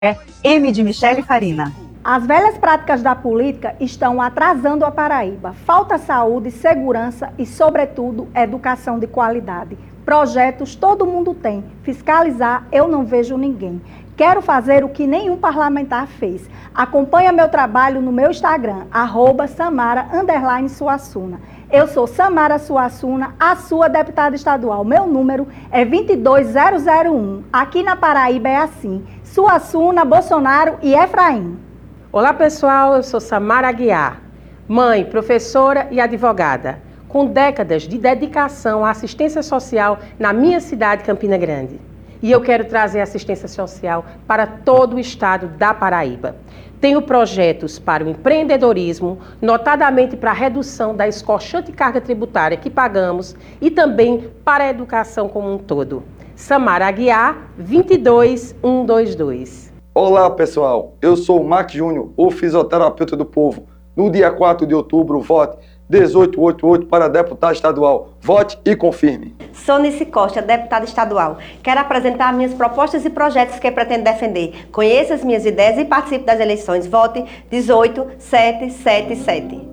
M de Michele Farina. As velhas práticas da política estão atrasando a Paraíba. Falta saúde, segurança e, sobretudo, educação de qualidade. Projetos todo mundo tem. Fiscalizar, eu não vejo ninguém. Quero fazer o que nenhum parlamentar fez. Acompanha meu trabalho no meu Instagram, @Samara_Suassuna. Eu sou Samara Suassuna, a sua deputada estadual. Meu número é 22001. Aqui na Paraíba é assim: Suassuna, Bolsonaro e Efraim. Olá pessoal, eu sou Samara Aguiar, mãe, professora e advogada, com décadas de dedicação à assistência social na minha cidade, Campina Grande. E eu quero trazer assistência social para todo o estado da Paraíba. Tenho projetos para o empreendedorismo, notadamente para a redução da escorchante carga tributária que pagamos e também para a educação como um todo. Samara Aguiar, 22122. Olá pessoal, eu sou o Max Júnior, o fisioterapeuta do povo. No dia 4 de outubro, vote 1888 para deputado estadual. Vote e confirme. Sou Nice Costa, deputada estadual. Quero apresentar minhas propostas e projetos que pretendo defender. Conheça as minhas ideias e participe das eleições. Vote 18777.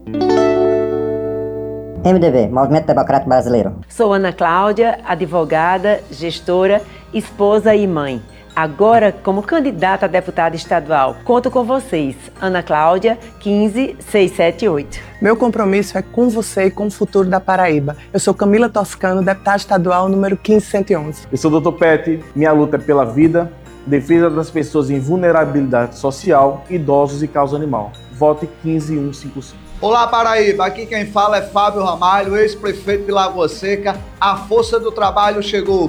MDB, Movimento Democrático Brasileiro. Sou Ana Cláudia, advogada, gestora, esposa e mãe. Agora, como candidata a deputada estadual, conto com vocês. Ana Cláudia, 15678. Meu compromisso é com você e com o futuro da Paraíba. Eu sou Camila Toscano, deputada estadual número 15111. Eu sou o Dr. Pet, minha luta é pela vida, defesa das pessoas em vulnerabilidade social, idosos e causa animal. Vote 15155. Olá Paraíba, aqui quem fala é Fábio Ramalho, ex-prefeito de Lagoa Seca. A força do trabalho chegou,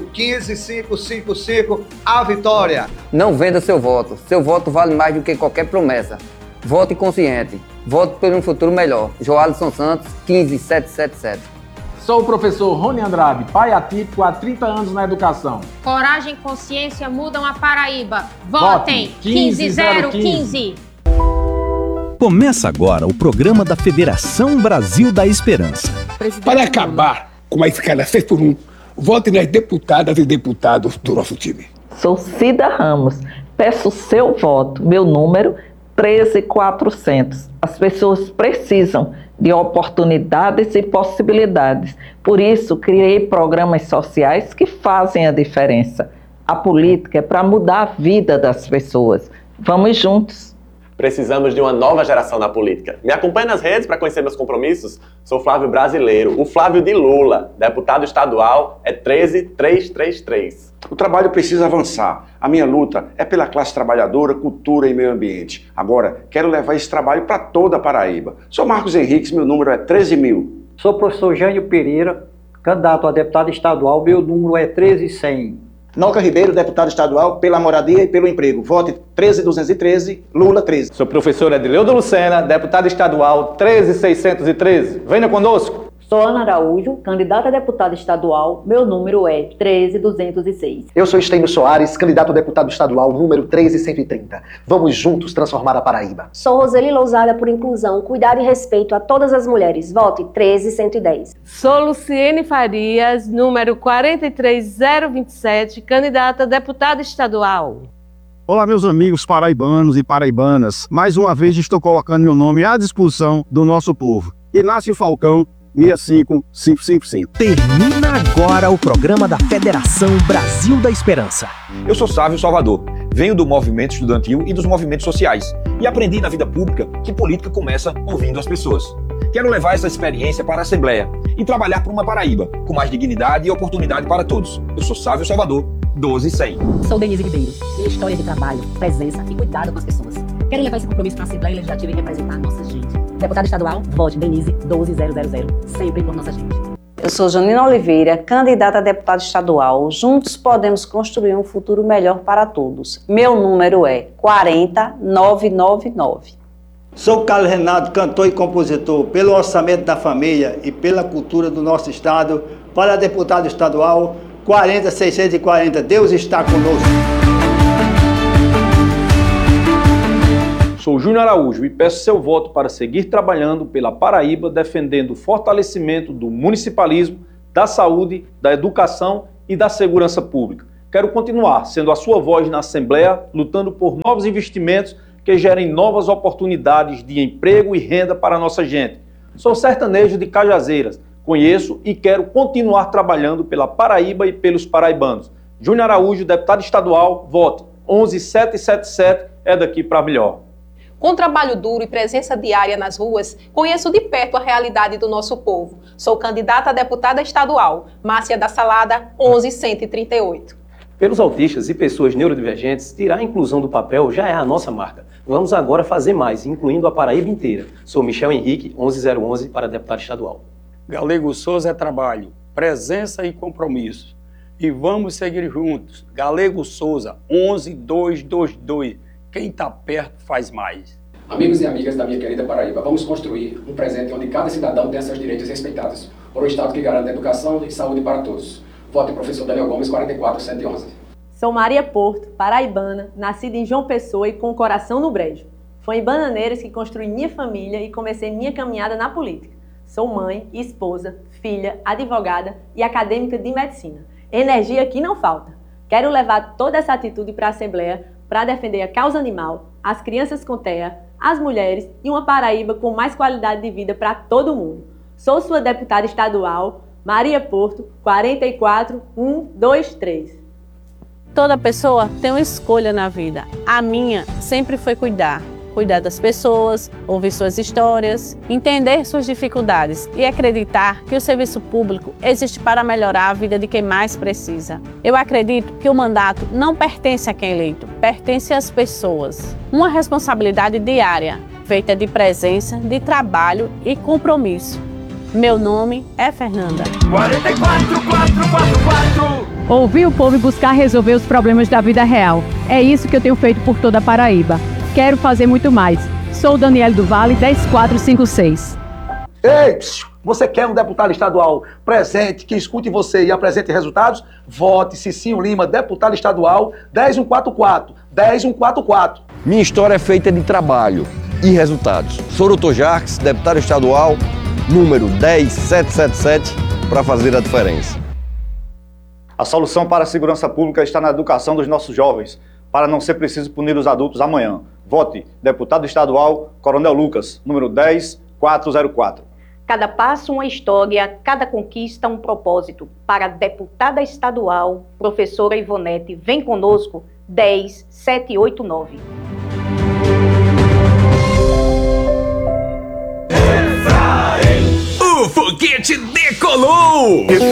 15555, a vitória. Não venda seu voto vale mais do que qualquer promessa. Vote consciente, vote por um futuro melhor. Joalisson Santos, 15777. Sou o professor Rony Andrade, pai atípico há 30 anos na educação. Coragem e consciência mudam a Paraíba. Votem 15015. Começa agora o programa da Federação Brasil da Esperança. Para acabar com a escala 6x1, vote nas deputadas e deputados do nosso time. Sou Cida Ramos, peço seu voto, meu número 13400. As pessoas precisam de oportunidades e possibilidades. Por isso, criei programas sociais que fazem a diferença. A política é para mudar a vida das pessoas. Vamos juntos. Precisamos de uma nova geração na política. Me acompanhe nas redes para conhecer meus compromissos. Sou Flávio Brasileiro, o Flávio de Lula. Deputado estadual é 13333. O trabalho precisa avançar. A minha luta é pela classe trabalhadora, cultura e meio ambiente. Agora, quero levar esse trabalho para toda a Paraíba. Sou Marcos Henriques, meu número é 13.000. Sou o professor Jânio Pereira, candidato a deputado estadual, meu número é 13100. Noca Ribeiro, deputado estadual, pela moradia e pelo emprego. Vote 13213, Lula 13. Sou professor Edileudo Lucena, deputado estadual 13613. Venha conosco. Sou Ana Araújo, candidata a deputada estadual, meu número é 13206. Eu sou Estênio Soares, candidato a deputado estadual, número 13130. Vamos juntos transformar a Paraíba. Sou Roseli Lousada por Inclusão, Cuidado e Respeito a Todas as Mulheres. Vote 13110. Sou Luciene Farias, número 43027, candidata a deputada estadual. Olá, meus amigos paraibanos e paraibanas. Mais uma vez estou colocando meu nome à disposição do nosso povo. Inácio Falcão, 65555. Termina agora o programa da Federação Brasil da Esperança. Eu sou Sávio Salvador, venho do movimento estudantil e dos movimentos sociais e aprendi na vida pública que política começa ouvindo as pessoas. Quero levar essa experiência para a Assembleia e trabalhar por uma Paraíba com mais dignidade e oportunidade para todos. Eu sou Sávio Salvador, 12100. Sou Denise Ribeiro, minha história de trabalho, presença e cuidado com as pessoas. Quero levar esse compromisso para a Assembleia Legislativa e representar a nossa gente. Deputada estadual, vote Denise 12000, sempre por nossa gente. Eu sou Janina Oliveira, candidata a deputada estadual. Juntos podemos construir um futuro melhor para todos. Meu número é 40999. Sou Carlos Renato, cantor e compositor. Pelo orçamento da família e pela cultura do nosso estado, para deputado estadual, 40640. Deus está conosco. Sou Júnior Araújo e peço seu voto para seguir trabalhando pela Paraíba, defendendo o fortalecimento do municipalismo, da saúde, da educação e da segurança pública. quero continuar sendo a sua voz na Assembleia, lutando por novos investimentos que gerem novas oportunidades de emprego e renda para a nossa gente. Sou sertanejo de Cajazeiras, conheço e quero continuar trabalhando pela Paraíba e pelos paraibanos. Júnior Araújo, deputado estadual, vote 11777, é daqui para melhor. Com trabalho duro e presença diária nas ruas, conheço de perto a realidade do nosso povo. Sou candidata a deputada estadual, Márcia da Salada, 11138. Pelos autistas e pessoas neurodivergentes, tirar a inclusão do papel já é a nossa marca. Vamos agora fazer mais, incluindo a Paraíba inteira. Sou Michel Henrique, 11011, para deputado estadual. Galego Souza é trabalho, presença e compromisso. E vamos seguir juntos. Galego Souza, 11222. Quem está perto faz mais. Amigos e amigas da minha querida Paraíba, vamos construir um presente onde cada cidadão tenha seus direitos respeitados, por um Estado que garanta educação e saúde para todos. Vote professor Daniel Gomes, 44111. Sou Maria Porto, paraibana, nascida em João Pessoa e com o coração no brejo. Foi em Bananeiras que construí minha família e comecei minha caminhada na política. Sou mãe, esposa, filha, advogada e acadêmica de medicina. Energia que não falta. Quero levar toda essa atitude para a Assembleia para defender a causa animal, as crianças com TEA, as mulheres e uma Paraíba com mais qualidade de vida para todo mundo. Sou sua deputada estadual, Maria Porto, 44123. Toda pessoa tem uma escolha na vida. A minha sempre foi cuidar das pessoas, ouvir suas histórias, entender suas dificuldades e acreditar que o serviço público existe para melhorar a vida de quem mais precisa. Eu acredito que o mandato não pertence a quem é eleito, pertence às pessoas. Uma responsabilidade diária, feita de presença, de trabalho e compromisso. Meu nome é Fernanda. 44444. Ouvir o povo e buscar resolver os problemas da vida real. É isso que eu tenho feito por toda a Paraíba. Quero fazer muito mais. Sou Daniele do Vale, 10456. Ei, você quer um deputado estadual presente, que escute você e apresente resultados? Vote Cicinho Lima, deputado estadual, 10144. 10144. Minha história é feita de trabalho e resultados. Sou Dr. Jarques, deputado estadual, número 10777, para fazer a diferença. A solução para a segurança pública está na educação dos nossos jovens, para não ser preciso punir os adultos amanhã. Vote deputado estadual, Coronel Lucas, número 10404. Cada passo uma história, cada conquista um propósito. Para a deputada estadual, professora Ivonete, vem conosco, 10789. O foguete decolou!